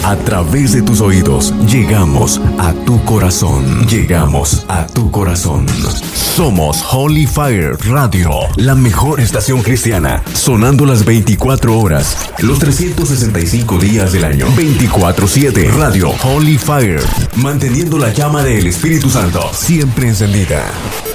A través de tus oídos, llegamos a tu corazón. Llegamos a tu corazón. Somos Holy Fire Radio, la mejor estación cristiana, sonando las 24 horas, los 365 días del año. 24/7. Radio Holy Fire, manteniendo la llama del Espíritu Santo siempre encendida.